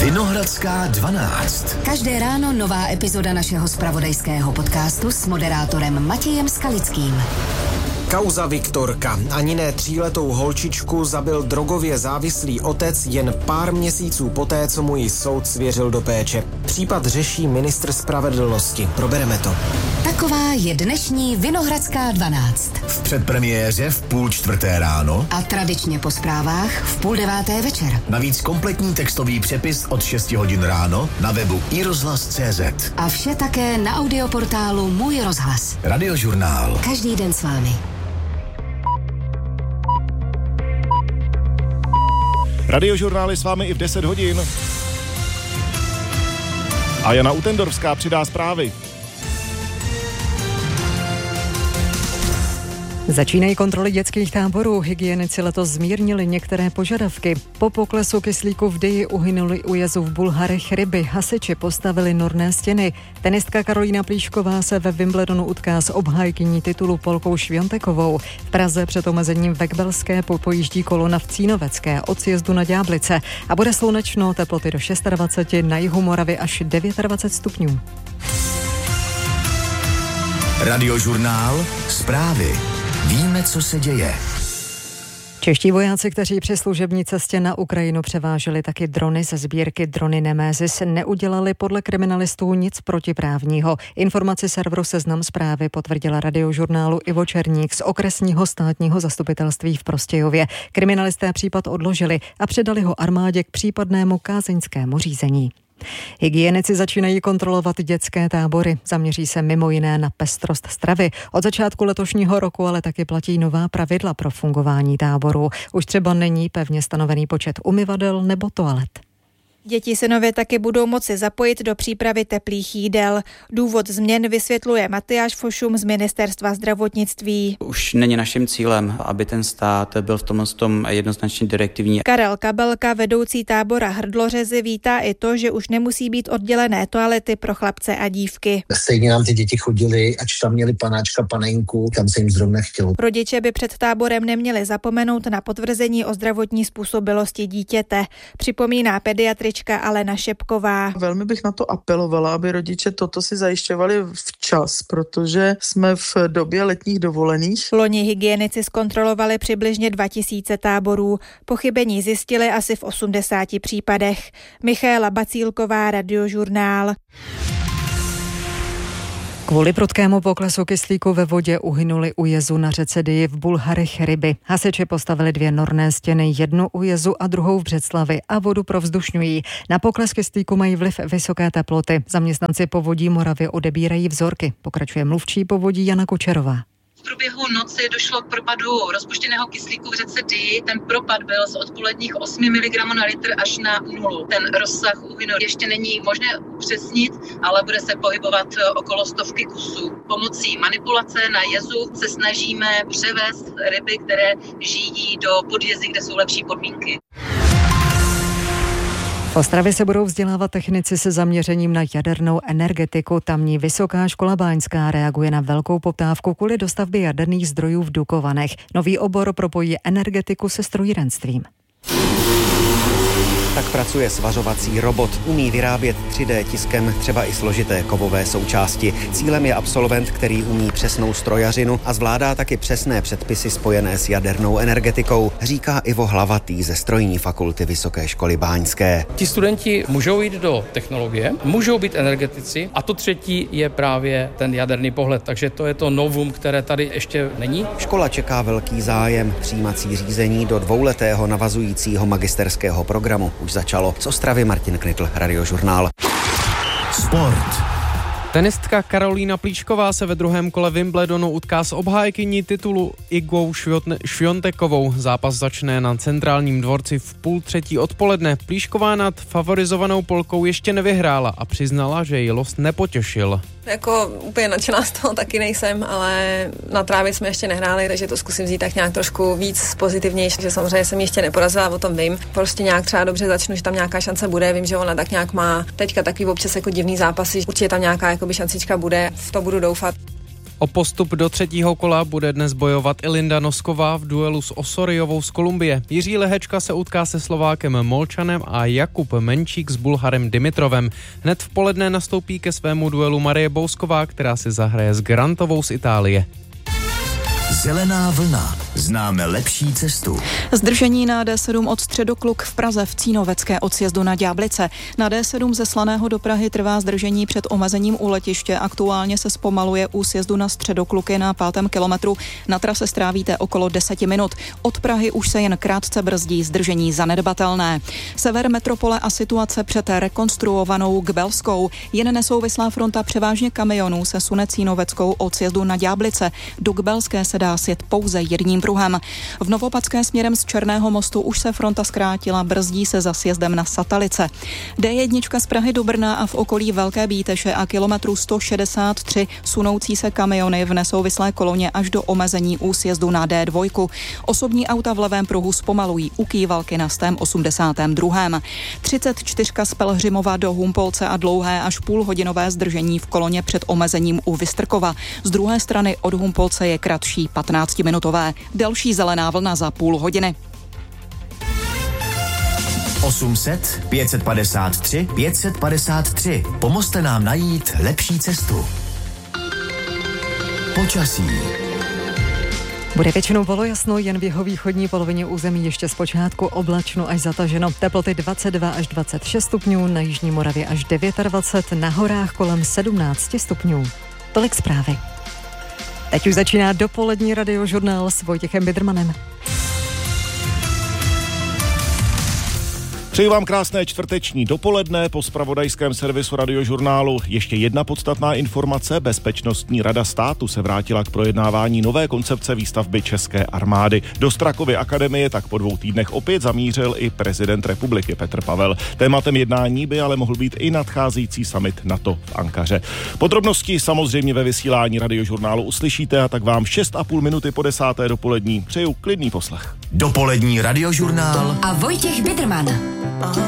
Vinohradská 12. Každé ráno nová epizoda našeho zpravodajského podcastu s moderátorem Matějem Skalickým. Kauza Viktorka. Ani ne 3letou holčičku zabil drogově závislý otec jen pár měsíců poté, co mu ji soud svěřil do péče. Případ řeší ministr spravedlnosti. Probereme to. Taková je dnešní Vinohradská 12. V předpremiéře v 3:30 ráno a tradičně po zprávách v 8:30 večer. Navíc kompletní textový přepis od 6 hodin ráno na webu iRozhlas.cz. A vše také na audioportálu Můj rozhlas. Radiožurnál. Každý den s vámi. Radiožurnál je s vámi i v 10 hodin. A Jana Utendorská přidá zprávy. Začínají kontroly dětských táborů. Hygienici letos zmírnili některé požadavky. Po poklesu kyslíku v Dyji uhynuli u jezu v Bulharech ryby. Hasiči postavili norné stěny. Tenistka Karolína Plíšková se ve Wimbledonu utká s obhájkyní titulu Polkou Šviontekovou. V Praze před omezením Vekbelské pojíždí kolona v Cínovecké od sjezdu na Ďáblice. A bude slunečno, teploty do 26, na jihu Moravy až 29 stupňů. Radiožurnál. Zprávy. Víme, co se děje. Čeští vojáci, kteří při služební cestě na Ukrajinu převáželi taky drony ze sbírky Drony Nemesis, neudělali podle kriminalistů nic protiprávního. Informaci serveru Seznam Zprávy potvrdila Radiožurnálu Ivo Černík z okresního státního zastupitelství v Prostějově. Kriminalisté případ odložili a předali ho armádě k případnému kázeňskému řízení. Hygienici začínají kontrolovat dětské tábory. Zaměří se mimo jiné na pestrost stravy. Od začátku letošního roku ale taky platí nová pravidla pro fungování táborů. Už třeba není pevně stanovený počet umyvadel nebo toalet. Děti se nově taky budou moci zapojit do přípravy teplých jídel. Důvod změn vysvětluje Matyáš Fošum z Ministerstva zdravotnictví. Už není naším cílem, aby ten stát byl v tom jednoznačně direktivní. Karel Kabelka, vedoucí tábora Hrdlořezy, vítá i to, že už nemusí být oddělené toalety pro chlapce a dívky. Stejně nám ty děti chodili, ač tam měli panáčka, panenku, kam se jim zrovna chtělo. Rodiče by před táborem neměli zapomenout na potvrzení o zdravotní způsobilosti dítěte, připomíná pediatrička Alena Šepková. Velmi bych na to apelovala, aby rodiče toto si zajišťovali včas, protože jsme v době letních dovolených. Loni hygienici zkontrolovali přibližně 2000 táborů. Pochybení zjistili asi v 80 případech. Michaela Bacílková, Radiožurnál. Kvůli prudkému poklesu kyslíku ve vodě uhynuli u jezu na řece Dyji v Bulharech ryby. Hasiči postavili 2 norné stěny, jednu u jezu a druhou v Břeclavi a vodu provzdušňují. Na pokles kyslíku mají vliv vysoké teploty. Zaměstnanci Povodí Moravy odebírají vzorky. Pokračuje mluvčí Povodí Jana Kučerová. V průběhu noci došlo k propadu rozpuštěného kyslíku v řece Dyji. Ten propad byl z odpoledních 8 mg na litr až na 0. Ten rozsah úhynu ještě není možné upřesnit, ale bude se pohybovat okolo 100 kusů. Pomocí manipulace na jezu se snažíme převést ryby, které žijí do podjezdí, kde jsou lepší podmínky. V Ostravě se budou vzdělávat technici se zaměřením na jadernou energetiku. Tamní Vysoká škola báňská reaguje na velkou poptávku kvůli dostavbě jaderných zdrojů v Dukovanech. Nový obor propojí energetiku se strojírenstvím. Tak pracuje svařovací robot. Umí vyrábět 3D tiskem třeba i složité kovové součásti. Cílem je absolvent, který umí přesnou strojařinu a zvládá taky přesné předpisy spojené s jadernou energetikou, říká Ivo Hlavatý ze strojní fakulty Vysoké školy báňské. Ti studenti můžou jít do technologie, můžou být energetici a to třetí je právě ten jaderný pohled. Takže to je to novum, které tady ještě není. Škola čeká velký zájem. Přijímací řízení do 2letého navazujícího magisterského programu už začalo. Z Ostravy Martin Knitl, Radiožurnál. Sport. Tenistka Karolína Plíšková se ve druhém kole Wimbledonu utká s obhájkyní titulu Igou Šviontekovou. Zápas začne na centrálním dvorci v 2:30 odpoledne. Plíšková nad favorizovanou Polkou ještě nevyhrála a přiznala, že ji los nepotěšil. Jako úplně nadšená z toho taky nejsem, ale na trávě jsme ještě nehráli, takže to zkusím vzít tak nějak trošku víc pozitivnější, že samozřejmě jsem ještě neporazila, o tom vím. Prostě nějak třeba dobře začnu, že tam nějaká šance bude, vím, že ona tak nějak má teďka takový občas jako divný zápasy, určitě tam nějaká jakoby šancička bude, v to budu doufat. O postup do třetího kola bude dnes bojovat i Linda Nosková v duelu s Osorijovou z Kolumbie. Jiří Lehečka se utká se Slovákem Molčanem a Jakub Menčík s Bulharem Dimitrovem. Hned v poledne nastoupí ke svému duelu Marie Bousková, která si zahraje s Grantovou z Itálie. Zelená vlna. Známe lepší cestu. Zdržení na D7 od Středokluk v Praze v Cínovecké od sjezdu na Ďáblice. Na D7 ze Slaného do Prahy trvá zdržení před omezením u letiště. Aktuálně se zpomaluje u sjezdu na Středokluky na 5. kilometru. Na trase strávíte okolo 10 minut. Od Prahy už se jen krátce brzdí, zdržení zanedbatelné. Sever metropole a situace před rekonstruovanou Gbelskou. Jen nesouvislá fronta převážně kamionů se sune Cínoveckou od sjezdu na Ďáblice. Do Gbelské se dá sjet pouze jedním pruhem. V Novopadské směrem z Černého mostu už se fronta zkrátila, brzdí se za sjezdem na Satalice. D1 z Prahy do Brna a v okolí Velké Bíteše a kilometru 163 sunoucí se kamiony v nesouvislé koloně až do omezení u sjezdu na D2. Osobní auta v levém pruhu zpomalují u Kývalky na 182. 34 z Pelhřimova do Humpolce a dlouhé až půlhodinové zdržení v koloně před omezením u Vystrkova. Z druhé strany od Humpolce je kratší 15-minutové. Delší zelená vlna za půl hodiny. 800 553 553. Pomozte nám najít lepší cestu. Počasí. Bude většinou polojasno, jen v jeho východní polovině území ještě zpočátku oblačno až zataženo. Teploty 22 až 26 stupňů, na jižní Moravě až 29, na horách kolem 17 stupňů. Tolik zprávy. Teď už začíná dopolední radiožurnál s Vojtěchem Bidrmanem. Přeji vám krásné čtvrteční dopoledne. Po zpravodajském servisu radiožurnálu ještě jedna podstatná informace. Bezpečnostní rada státu se vrátila k projednávání nové koncepce výstavby České armády. Do Strakovy akademie tak po 2 týdnech opět zamířil i prezident republiky Petr Pavel. Tématem jednání by ale mohl být i nadcházející summit NATO v Ankaře. Podrobnosti samozřejmě ve vysílání radiožurnálu uslyšíte, a tak vám 6,5 minuty po 10. dopolední přeju klidný poslech. Dopolední radiožurnál a Vojtěch Bidrman.